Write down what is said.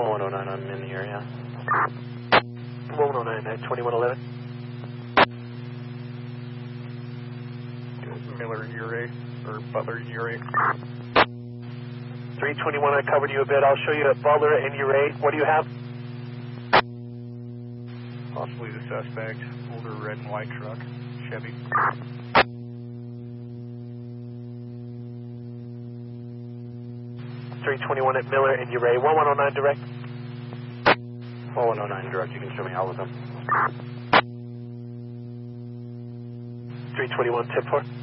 1109, I'm in the area. 1109 at 2111. Miller Uray, or Butler Uray. 321, I covered you a bit. I'll show you at Butler and Uray. What do you have? Possibly the suspect, older red and white truck, Chevy. 321 at Miller and Uray. 1109 direct. 1109 direct, you can show me all of them. 321 tip for.